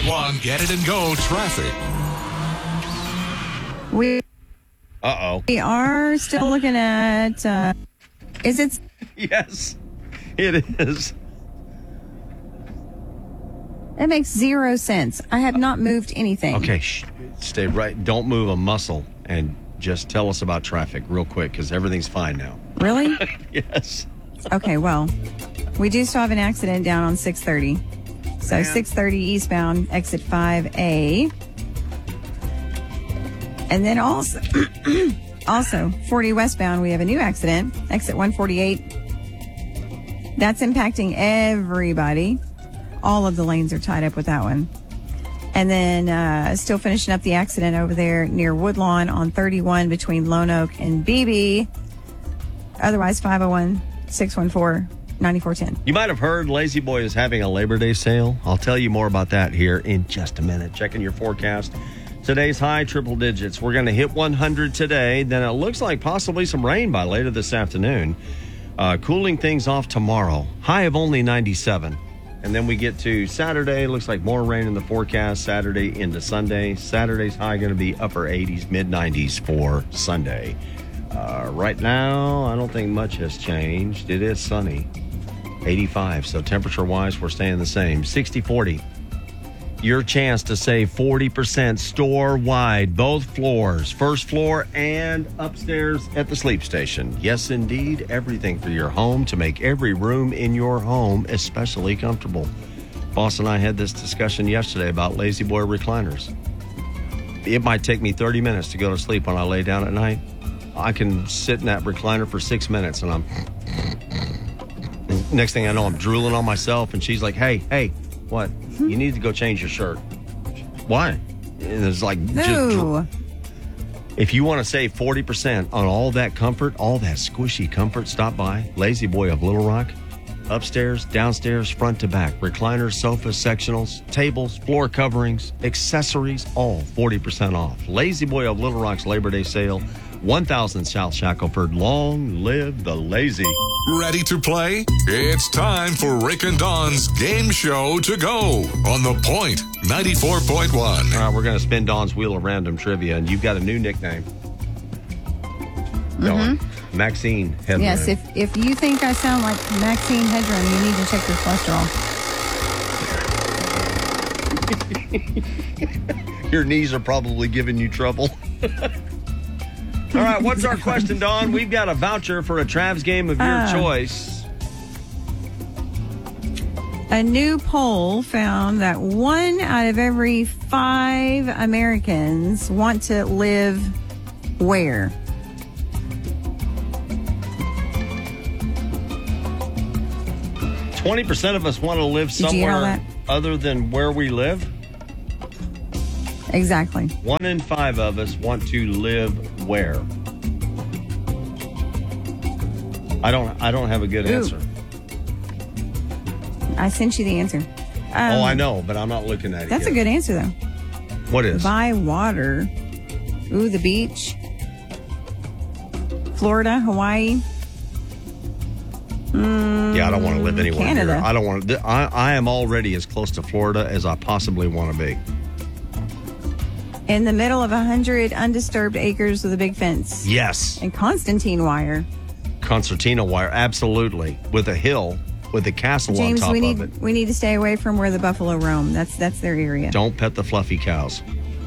101 Get It and Go traffic. We are still looking at, is it? Yes, it is. That makes 0 sense. I have not moved anything. Okay, stay right. Don't move a muscle and just tell us about traffic real quick because everything's fine now. Really? Yes. Okay, well, we do still have an accident down on 630. So 630 eastbound, exit 5A. And then also, 40 westbound, we have a new accident, exit 148. That's impacting everybody. All of the lanes are tied up with that one. And then still finishing up the accident over there near Woodlawn on 31 between Lone Oak and BB. Otherwise, 501-614-9410. You might have heard Lazy Boy is having a Labor Day sale. I'll tell you more about that here in just a minute. Checking your forecast. Today's high, triple digits. We're going to hit 100 today. Then it looks like possibly some rain by later this afternoon. Cooling things off tomorrow. High of only 97. And then we get to Saturday. Looks like more rain in the forecast. Saturday into Sunday. Saturday's high going to be upper 80s, mid 90s for Sunday. Right now, I don't think much has changed. It is sunny. 85. So temperature-wise, we're staying the same. 60-40. Your chance to save 40% store-wide, both floors, first floor and upstairs at the sleep station. Yes, indeed, everything for your home to make every room in your home especially comfortable. Boss and I had this discussion yesterday about Lazy Boy recliners. It might take me 30 minutes to go to sleep when I lay down at night. I can sit in that recliner for 6 minutes and next thing I know, I'm drooling on myself and she's like, hey, what? You need to go change your shirt. Why? And it's like, No. If you want to save 40% on all that comfort, all that squishy comfort, stop by Lazy Boy of Little Rock. Upstairs, downstairs, front to back. Recliners, sofas, sectionals, tables, floor coverings, accessories, all 40% off. Lazy Boy of Little Rock's Labor Day sale. 1000 South Shackelford. Long live the lazy. Ready to play? It's time for Rick and Dawn's game show to go on The Point 94.1. All right, we're going to spin Dawn's Wheel of Random Trivia, and you've got a new nickname. Dawn. Maxine Hedlund. Yes, if you think I sound like Maxine Hedron, you need to check your cholesterol. Your knees are probably giving you trouble. All right, what's our question, Dawn? We've got a voucher for a Travs game of your choice. A new poll found that 1 out of every 5 Americans want to live where? %20 of us want to live Did you hear all somewhere that? other than where we live. Exactly. 1 in 5 of us want to live where? I don't have a good answer. I sent you the answer. I know, but I'm not looking at it That's yet. a good answer, though. What is? By water. Ooh, the beach. Florida, Hawaii. Yeah, I don't want to live anywhere Canada. near. I don't want to. I am already as close to Florida as I possibly want to be. In the middle of 100 undisturbed acres with a big fence. Yes. And Constantine wire. Concertina wire, absolutely. With a hill, with a castle James, on top we of it. need to stay away from where the buffalo roam. That's their area. Don't pet the fluffy cows.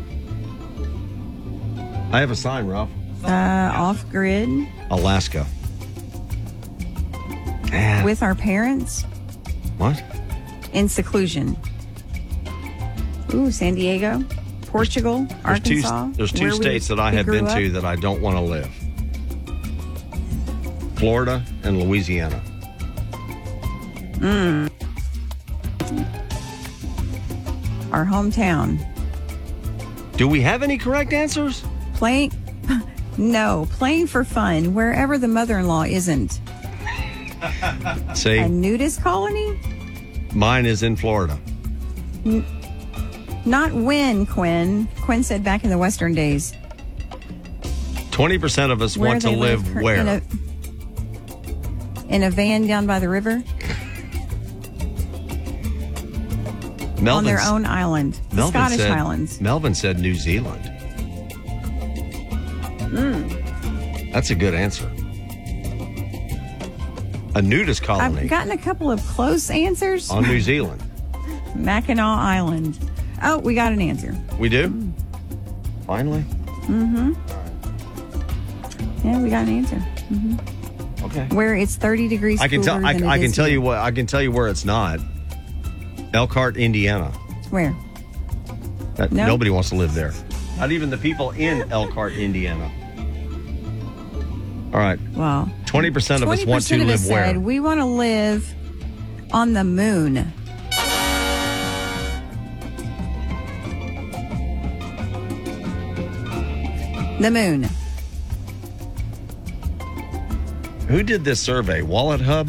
I have a sign, Ralph. Off grid Alaska. with our parents What? in seclusion. Ooh, San Diego, Portugal, Arkansas. There's two where states that I we have grew been up. to that I don't want to live. Florida and Louisiana. Our hometown. Do we have any correct answers? Playing for fun wherever the mother-in-law isn't. See, A nudist colony? mine is in Florida. Not when, Quinn. Quinn said back in the Western days. 20% of us Where want to they live where? In a van down by the river? on their own island, the Scottish Highlands. Melvin said New Zealand. That's a good answer. A nudist colony. I've gotten a couple of close answers. On New Zealand. Mackinac Island. Oh, we got an answer. We do? Finally? Mm-hmm. Yeah, we got an answer. Mm-hmm. Okay. Where it's 30 degrees cooler than it is I can tell here. you what. I can tell you where it's not. Elkhart, Indiana. Where? No? Nobody wants to live there. Not even the people in Elkhart, Indiana. All right. Well, 20% of us want to live where? Said we want to live on the moon. The moon. Who did this survey? Wallet Hub?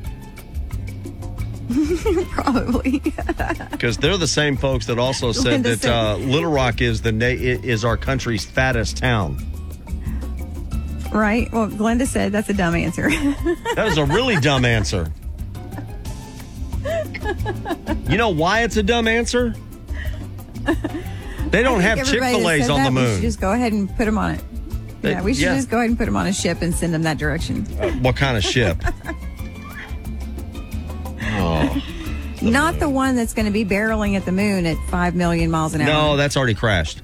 Probably. Because they're the same folks that also said that Little Rock is our country's fattest town. Right. Well, Glenda said that's a dumb answer. That was a really dumb answer. You know why it's a dumb answer? They don't have Chick-fil-A's on the moon. We should just go ahead and put them on it. We should just go ahead and put them on a ship and send them that direction. What kind of ship? Not the one that's going to be barreling at the moon at 5 million miles an hour. No, that's already crashed.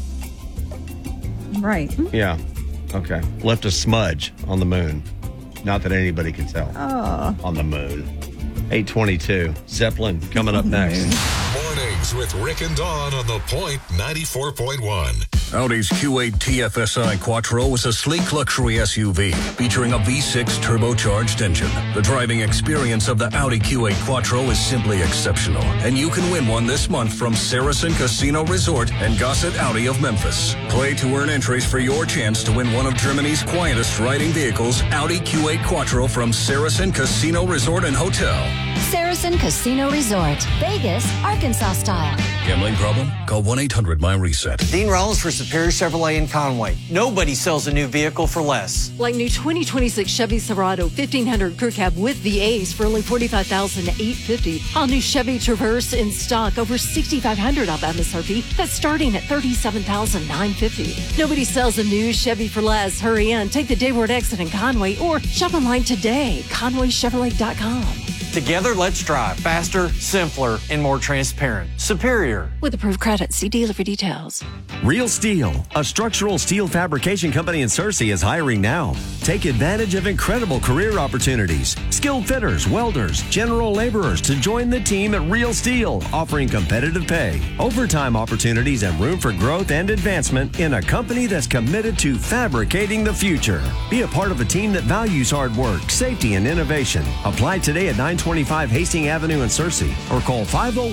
Right. Yeah. Okay. Left a smudge on the moon. Not that anybody can tell. Oh. On the moon. 8:22. Zeppelin coming up next. Mornings with Rick and Dawn on The Point 94.1. Audi's Q8 TFSI Quattro is a sleek luxury SUV featuring a V6 turbocharged engine. The driving experience of the Audi Q8 Quattro is simply exceptional, and you can win one this month from Saracen Casino Resort and Gossett Audi of Memphis. Play to earn entries for your chance to win one of Germany's quietest riding vehicles, Audi Q8 Quattro from Saracen Casino Resort and Hotel. Saracen Casino Resort, Vegas, Arkansas style. Gambling problem? Call 1-800-MY-RESET. Dean Rollins for Superior Chevrolet in Conway. Nobody sells a new vehicle for less. Like new 2026 Chevy Silverado 1500 Crew Cab with the A's for only $45,850. All new Chevy Traverse in stock over $6,500 off MSRP. That's starting at $37,950. Nobody sells a new Chevy for less. Hurry in, take the Dayward exit in Conway or shop online today. ConwayChevrolet.com. Together, let's drive faster, simpler, and more transparent. Superior. With approved credit, see dealer for details. Real Steel, a structural steel fabrication company in Searcy, is hiring now. Take advantage of incredible career opportunities. Skilled fitters, welders, general laborers to join the team at Real Steel, offering competitive pay, overtime opportunities, and room for growth and advancement in a company that's committed to fabricating the future. Be a part of a team that values hard work, safety, and innovation. Apply today at 925 Hastings Avenue in Searcy or call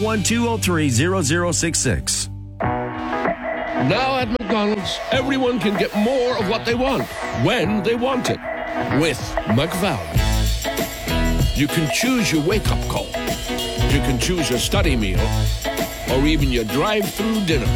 501-203-0066. Now at McDonald's, everyone can get more of what they want, when they want it, with McValue. You can choose your wake-up call. You can choose your study meal, or even your drive-through dinner.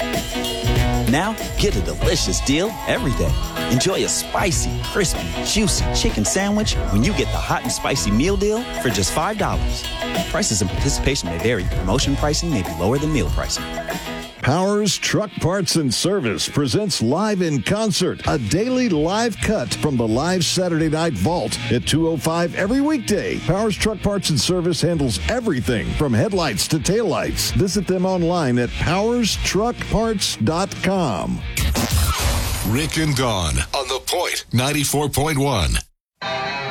Now, get a delicious deal every day. Enjoy a spicy, crispy, juicy chicken sandwich when you get the hot and spicy meal deal for just $5. Prices and participation may vary. Promotion pricing may be lower than meal pricing. Powers Truck Parts and Service presents Live in Concert, a daily live cut from the live Saturday Night Vault at 2:05 every weekday. Powers Truck Parts and Service handles everything from headlights to taillights. Visit them online at powerstruckparts.com. Rick and Dawn on The Point 94.1.